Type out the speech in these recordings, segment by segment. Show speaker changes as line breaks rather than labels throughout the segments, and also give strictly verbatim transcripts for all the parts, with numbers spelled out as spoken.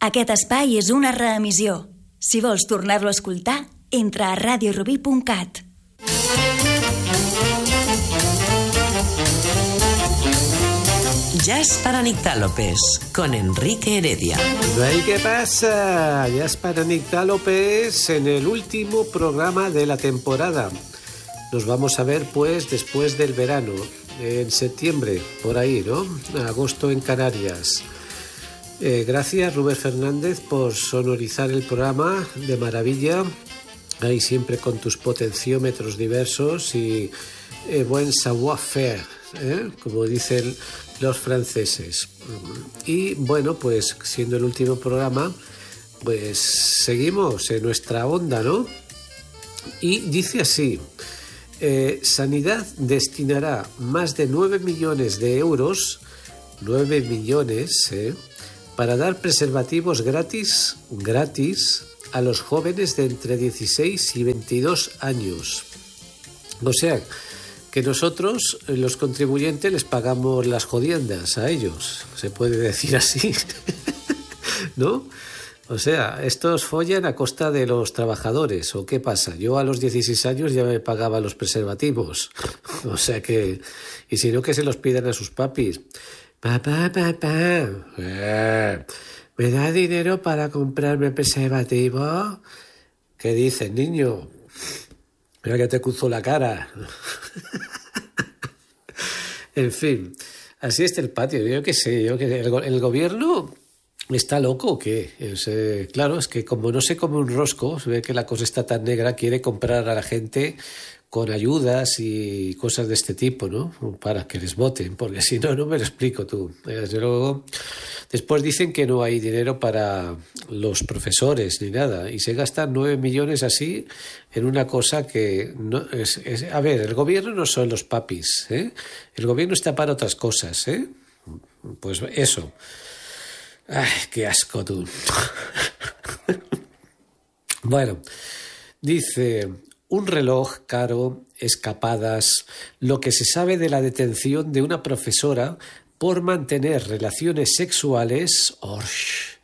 Aquest espai és una reemissió. Si vols tornar-lo a escoltar, entra a radio rubí punt cat.
Jazz para Nictálopes, con Enrique Heredia.
¿Y qué pasa? Jazz para Nictálopes en el último programa de la temporada. Nos vamos a ver pues después del verano, en septiembre, por ahí, ¿no? Agosto en Canarias. Eh, gracias, Rubén Fernández, por sonorizar el programa de maravilla. Ahí siempre con tus potenciómetros diversos y eh, buen savoir-faire, ¿eh? Como dicen los franceses. Y bueno, pues siendo el último programa, pues seguimos en nuestra onda, ¿no? Y dice así: eh, Sanidad destinará más de nueve millones de euros, nueve millones, ¿eh? para dar preservativos gratis, gratis a los jóvenes de entre dieciséis y veintidós años. O sea, que nosotros, los contribuyentes, les pagamos las jodiendas a ellos, se puede decir así, ¿no? O sea, estos follan a costa de los trabajadores, ¿o qué pasa? Yo a los dieciséis años ya me pagaba los preservativos, o sea que, y si no, que se los pidan a sus papis. Papá, papá, eh, ¿me da dinero para comprarme preservativo? ¿Qué dices, niño? Mira que te cruzo la cara. En fin, así está el patio. Yo qué sé, yo que el, el gobierno está loco o qué. Es, eh, claro, es que como no se come un rosco, se ve que la cosa está tan negra, quiere comprar a la gente con ayudas y cosas de este tipo, ¿no? Para que les voten, porque si no, no me lo explico tú. Desde luego, después dicen que no hay dinero para los profesores ni nada, y se gastan nueve millones así en una cosa que no es, es... A ver, el gobierno no son los papis, ¿eh? El gobierno está para otras cosas, ¿eh? Pues eso. Ay, qué asco tú. Bueno, dice: un reloj caro, escapadas, lo que se sabe de la detención de una profesora por mantener relaciones sexuales orsh,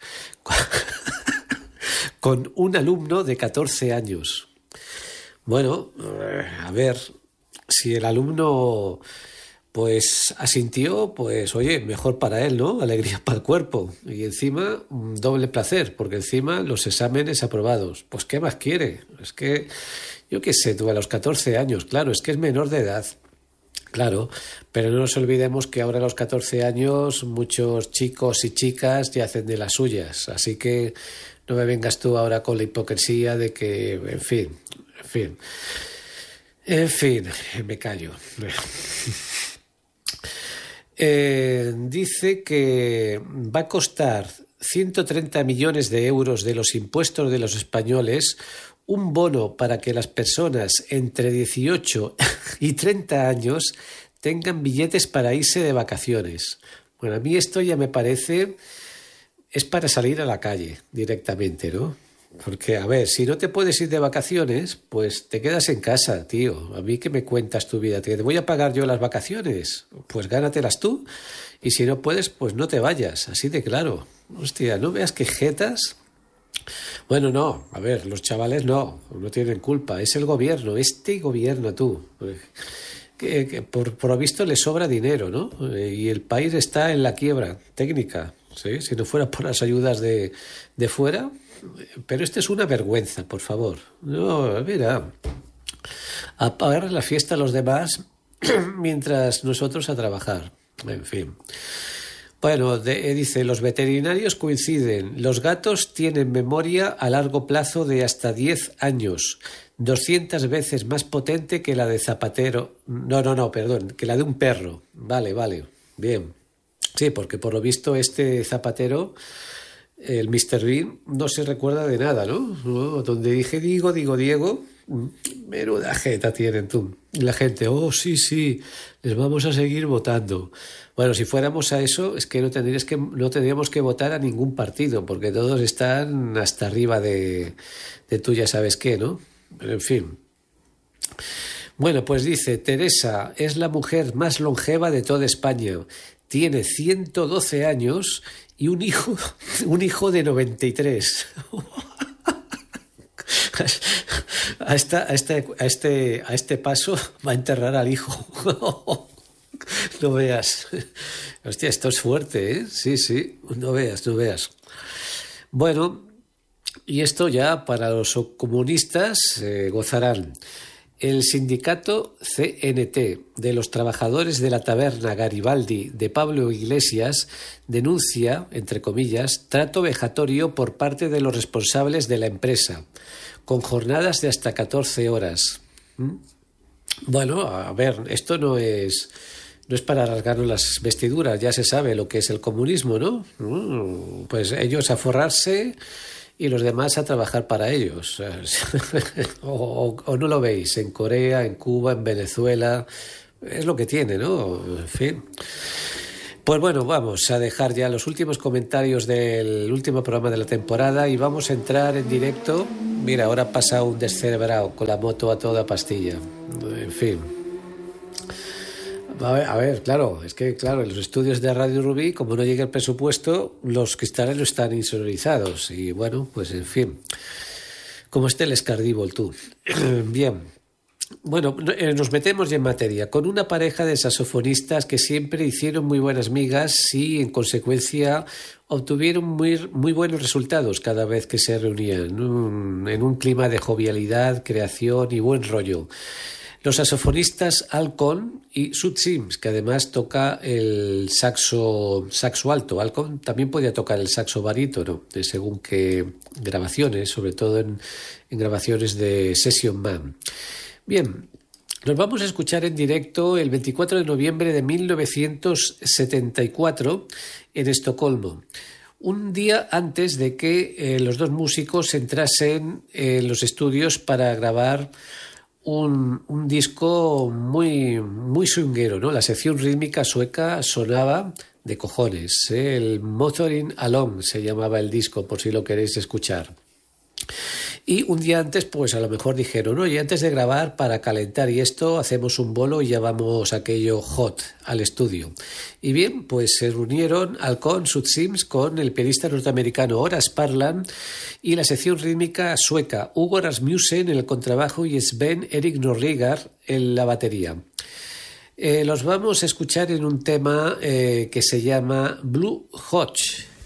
con un alumno de catorce años. Bueno, a ver, si el alumno pues asintió, pues oye, mejor para él, ¿no? Alegría para el cuerpo. Y encima, doble placer, porque encima los exámenes aprobados. Pues ¿qué más quiere? Es que, yo qué sé, tú a los catorce años, claro, es que es menor de edad. Claro, pero no nos olvidemos que ahora a los catorce años muchos chicos y chicas ya hacen de las suyas. Así que no me vengas tú ahora con la hipocresía de que, en fin, en fin. En fin, me callo. Eh, dice que va a costar ciento treinta millones de euros de los impuestos de los españoles un bono para que las personas entre dieciocho y treinta años tengan billetes para irse de vacaciones. Bueno, a mí esto ya me parece, es para salir a la calle directamente, ¿no? Porque, a ver, si no te puedes ir de vacaciones, pues te quedas en casa, tío. ¿A mí qué me cuentas tu vida? ¿Te voy a pagar yo las vacaciones? Pues gánatelas tú. Y si no puedes, pues no te vayas. Así de claro. Hostia, no veas que jetas. Bueno, no. A ver, los chavales no. No tienen culpa. Es el gobierno. Este gobierno, tú. Que, que por, por lo visto le sobra dinero, ¿no? Y el país está en la quiebra técnica. ¿Sí? Si no fuera por las ayudas de, de fuera... Pero esto es una vergüenza, por favor. No, mira, a pagar la fiesta a los demás mientras nosotros a trabajar. En fin. Bueno, de, dice, los veterinarios coinciden. Los gatos tienen memoria a largo plazo de hasta diez años, doscientas veces más potente que la de Zapatero. No, no, no, perdón, que la de un perro. Vale, vale, bien. Sí, porque por lo visto este Zapatero... El mister Bean no se recuerda de nada, ¿no? ¿no? Donde dije digo, digo Diego, menuda jeta tienen tú. Y la gente, oh, sí, sí, les vamos a seguir votando. Bueno, si fuéramos a eso, es que no tendrías que, no tendríamos que votar a ningún partido, porque todos están hasta arriba de, de tú ya sabes qué, ¿no? Pero en fin. Bueno, pues dice, Teresa es la mujer más longeva de toda España. Tiene ciento doce años y un hijo, un hijo de noventa y tres. A, esta, a, este, a, este, a este paso va a enterrar al hijo. No veas. Hostia, esto es fuerte, ¿eh? Sí, sí, no veas, no veas. Bueno, y esto ya para los comunistas eh, gozarán. El sindicato C N T de los trabajadores de la taberna Garibaldi de Pablo Iglesias denuncia, entre comillas, trato vejatorio por parte de los responsables de la empresa, con jornadas de hasta catorce horas. ¿Mm? Bueno, a ver, esto no es, no es para rasgarnos las vestiduras, ya se sabe lo que es el comunismo, ¿no? Mm, pues ellos a forrarse y los demás a trabajar para ellos. o, o, o no lo veis, en Corea, en Cuba, en Venezuela, es lo que tiene, ¿no? En fin. Pues bueno, vamos a dejar ya los últimos comentarios del último programa de la temporada y vamos a entrar en directo. Mira, ahora pasa un descerebrado con la moto a toda pastilla. En fin. A ver, a ver, claro, es que claro, en los estudios de Radio Rubí, como no llega el presupuesto, los cristales no están insonorizados y bueno, pues en fin, como esté el escardíbol tú. Bien, bueno, nos metemos ya en materia, con una pareja de saxofonistas que siempre hicieron muy buenas migas y en consecuencia obtuvieron muy, muy buenos resultados cada vez que se reunían, un, en un clima de jovialidad, creación y buen rollo. Los saxofonistas Al Cohn y Sud Sims, que además toca el saxo, saxo alto. Al Cohn también podía tocar el saxo barítono, según qué grabaciones, sobre todo en, en grabaciones de Session Man. Bien, nos vamos a escuchar en directo el veinticuatro de noviembre de mil novecientos setenta y cuatro en Estocolmo. Un día antes de que eh, los dos músicos entrasen en los estudios para grabar Un, un disco muy, muy swinguero, ¿no? La sección rítmica sueca sonaba de cojones, ¿eh? El Motoring Along se llamaba el disco, por si lo queréis escuchar. Y un día antes, pues a lo mejor dijeron, oye, antes de grabar, para calentar y esto, hacemos un bolo y llevamos aquello hot al estudio. Y bien, pues se reunieron Al Cohn, Sud Sims, con el pianista norteamericano Horace Parlan y la sección rítmica sueca, Hugo Rasmussen en el contrabajo y Sven Erik Norrigar en la batería. Eh, los vamos a escuchar en un tema eh, que se llama Blue Hodge.